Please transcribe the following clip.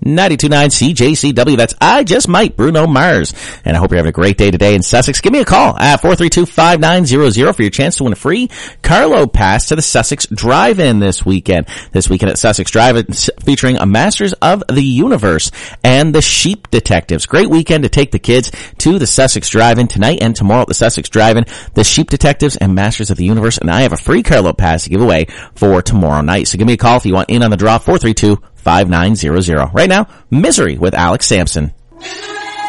92.9 CJCW. That's I Just Might, Bruno Mars. And I hope you're having a great day today in Sussex. Give me a call at 432-5900 for your chance to win a free carload pass to the Sussex Drive-In this weekend. This weekend at Sussex Drive-In, featuring a Masters of the Universe and the Sheep Detectives. Great weekend to take the kids to the Sussex Drive-In tonight and tomorrow at the Sussex Drive-In, the Sheep Detectives and Masters of the Universe. And I have a free carload pass to give away for tomorrow night. So give me a call if you want in on the draw, 432-5900. Right now, Misery with Alex Sampson.